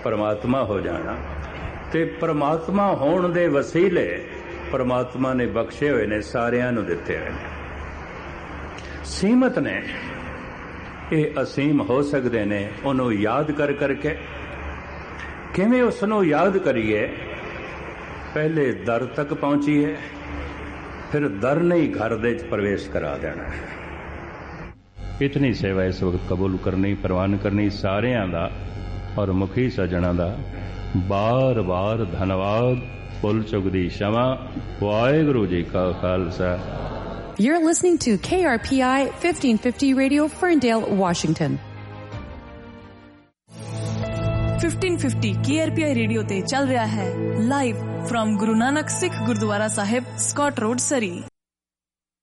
परमात्मा हो जाना। ते परमात्मा होने दे वसीले परमात्मा ने बख्शे हुए ने, सारियां नूं दिते हुए ने। सीमत ने ये असीम हो सकते ने। उन्हों याद कर करके किवें उसनों याद करिए। पहले दर तक पहुंचीए, फिर दर नहीं घर दे प्रवेश करा देना। इतनी सेवा इस वक्त कबूल करनी, प्रवान करनी सारियां दा और मुखी सजना दा बार बार धन्यवाद। भुल चुक दी क्षमा। वाहिगुरू जी का Khalsa. You're listening to KRPI 1550 Radio, Ferndale, Washington. 1550 KRPI radio ते चल रहा है live from Guru Nanak Sikh gurdwara Sahib, Scott road, सरी।